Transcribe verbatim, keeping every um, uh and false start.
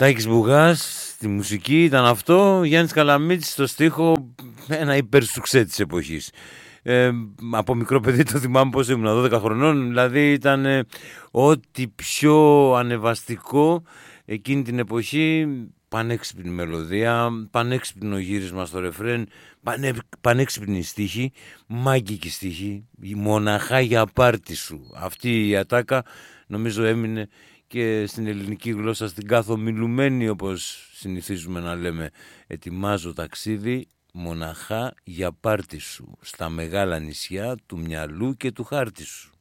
Τάκης Μπουγάς, στη μουσική ήταν αυτό. Γιάννης Καλαμίτης στο στίχο, ένα υπερσουξέ της εποχής. Ε, από μικρό παιδί το θυμάμαι πως ήμουν, δώδεκα χρονών. Δηλαδή ήταν ε, ό,τι πιο ανεβαστικό εκείνη την εποχή. Πανέξυπνη μελωδία, πανέξυπνο γύρισμα στο ρεφρέν, πανέ, πανέξυπνη στίχη, μάγκικη στίχη, μοναχά για πάρτι σου. Αυτή η ατάκα νομίζω έμεινε και στην ελληνική γλώσσα, στην καθομιλουμένη, όπως συνηθίζουμε να λέμε. Ετοιμάζω ταξίδι μοναχά για πάρτι σου, στα μεγάλα νησιά του μυαλού και του χάρτη σου.